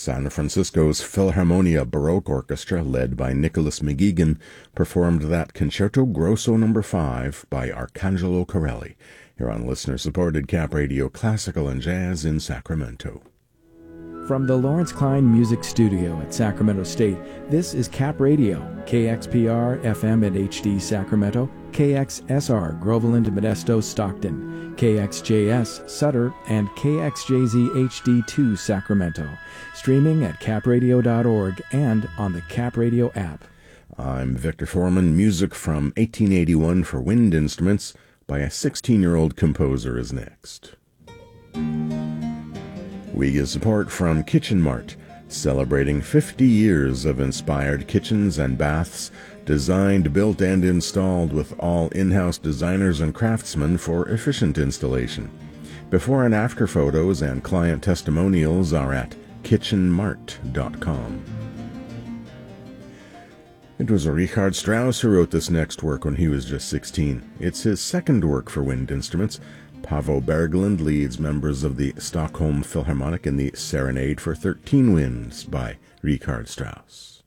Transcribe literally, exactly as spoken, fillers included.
San Francisco's Philharmonia Baroque Orchestra, led by Nicholas McGeegan, performed that Concerto Grosso number five by Arcangelo Corelli, here on listener-supported Cap Radio Classical and Jazz in Sacramento. From the Lawrence Klein Music Studio at Sacramento State, this is Cap Radio, K X P R F M at H D Sacramento, K X S R Groveland, Modesto, Stockton, K X J S Sutter, and K X J Z H D two Sacramento. Streaming at cap radio dot org and on the Cap Radio app. I'm Victor Foreman. Music from eighteen eighty-one for wind instruments by a sixteen-year-old composer is next. We get support from Kitchen Mart, celebrating fifty years of inspired kitchens and baths, designed, built, and installed with all in-house designers and craftsmen for efficient installation. Before and after photos and client testimonials are at kitchen mart dot com. It was Richard Strauss who wrote this next work when he was just sixteen. It's his second work for wind instruments. Paavo Berglund leads members of the Stockholm Philharmonic in the Serenade for Thirteen Winds by Richard Strauss.